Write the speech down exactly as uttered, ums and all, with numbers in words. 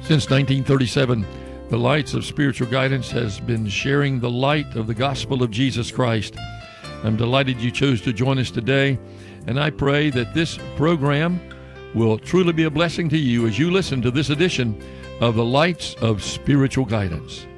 Since nineteen thirty-seven, the Lights of Spiritual Guidance has been sharing the light of the gospel of Jesus Christ. I'm delighted you chose to join us today, and I pray that this program will truly be a blessing to you as you listen to this edition of the Lights of Spiritual Guidance.